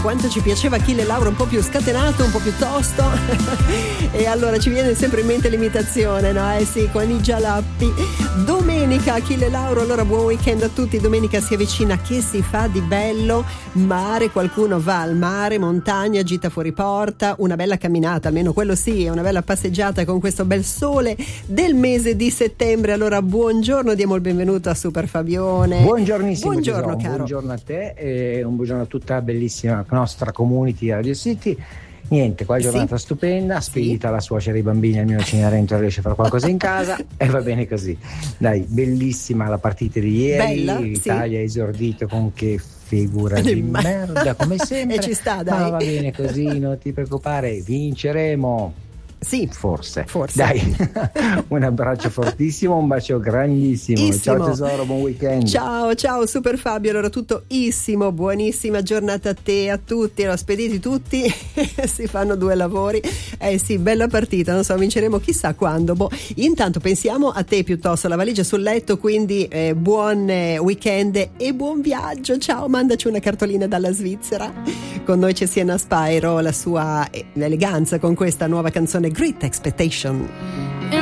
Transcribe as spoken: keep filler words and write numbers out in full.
quanto ci piaceva Achille Lauro un po' più scatenato, un po' più tosto. E allora ci viene sempre in mente l'imitazione, no? Eh sì, con i Gialappi. Domenica Achille Lauro, allora buon weekend a tutti. Domenica si avvicina, che si fa di bello? Mare, qualcuno va al mare, montagna, gita fuori porta, una bella camminata, almeno quello sì, una bella passeggiata con questo bel sole del mese di settembre. Allora buongiorno, diamo il benvenuto a Super Fabione. Buongiornissimo, buongiorno caro. Buongiorno a te e un buongiorno a tutta la bellissima nostra community Radio City. Niente, qua è giornata sì. stupenda, spedita sì. la suocera e i bambini, almeno Cenerentola riesce a fare qualcosa in casa e va bene così. Dai, bellissima la partita di ieri. Bella, l'Italia ha sì. esordito con che figura di merda come sempre. E ci sta, dai. Ma va bene così, non ti preoccupare, vinceremo. Sì, forse. forse. Dai, un abbraccio fortissimo, un bacio grandissimo. Issimo. Ciao tesoro, buon weekend. Ciao, ciao Super Fabio. Allora tutto issimo, buonissima giornata a te, a tutti. Allora spediti tutti, si fanno due lavori. Eh sì, bella partita, non so, vinceremo chissà quando. Boh. Intanto pensiamo a te piuttosto, la valigia sul letto, quindi eh, buon weekend e buon viaggio. Ciao, mandaci una cartolina dalla Svizzera. Con noi c'è Sienna Spyro, la sua eleganza con questa nuova canzone Great Expectation.